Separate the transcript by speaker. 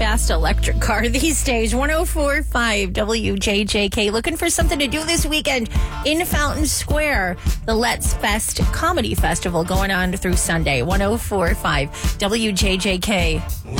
Speaker 1: fast electric car these days. 104.5 WJJK. Looking for something to do this weekend in Fountain Square. The Let's Fest Comedy Festival going on through Sunday. 104.5 WJJK.